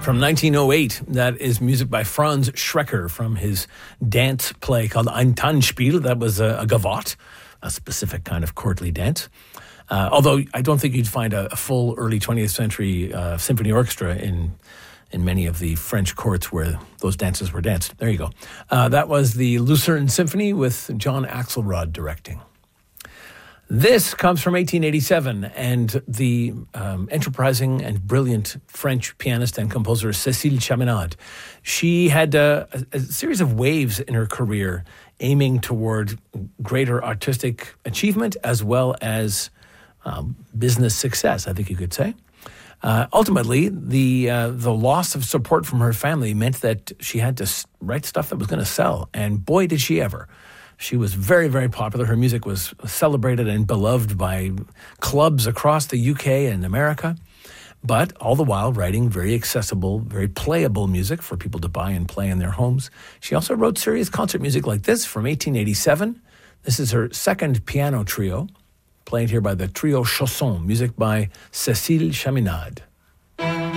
From 1908, that is music by Franz Schrecker from his dance play called Ein Tanzspiel. That was a gavotte, a specific kind of courtly dance. Although I don't think you'd find a full early 20th century symphony orchestra in many of the French courts where those dances were danced. There you go. That was the Lucerne Symphony with John Axelrod directing. This comes from 1887, and the enterprising and brilliant French pianist and composer Cécile Chaminade. She had a series of waves in her career aiming toward greater artistic achievement as well as business success, I think you could say. Ultimately, the loss of support from her family meant that she had to write stuff that was going to sell, and boy, did she ever. She was very, very popular. Her music was celebrated and beloved by clubs across the UK and America, but all the while writing very accessible, very playable music for people to buy and play in their homes. She also wrote serious concert music like this from 1887. This is her second piano trio, played here by the Trio Chausson, music by Cécile Chaminade.